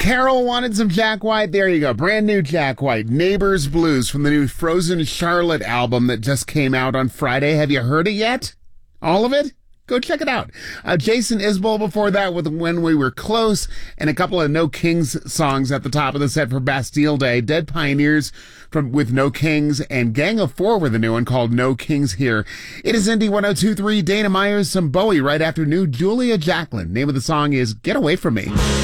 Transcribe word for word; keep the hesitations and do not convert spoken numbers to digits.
Carol wanted some Jack White. There you go. Brand new Jack White. Neighbors Blues from the new Frozen Charlotte album that just came out on Friday. Have you heard it yet? All of it? Go check it out. Uh, Jason Isbell before that with When We Were Close, and a couple of No Kings songs at the top of the set for Bastille Day. Dead Pioneers from with No Kings, and Gang of Four with a new one called No Kings Here. It is Indie one oh two point three. Dana Myers, some Bowie right after new Julia Jacklin. Name of the song is Get Away From Me.